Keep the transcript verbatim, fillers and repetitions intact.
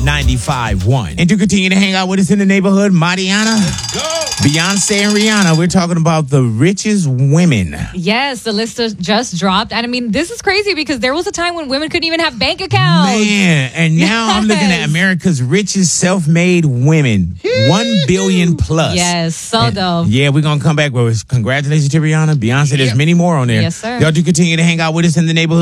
ninety-five point one. And to continue to hang out with us in the neighborhood, Mariana, Beyonce and Rihanna, we're talking about the richest women. Yes, the list just dropped. And I mean, this is crazy because there was a time when women couldn't even have bank accounts. Man, and now Yes. I'm looking at America's richest self-made women. One billion plus. Yes, so And, dope. Yeah, we're going to come back with congratulations to Rihanna, Beyonce. There's many more on there. Yes, sir. Y'all do continue to hang out with us in the neighborhood.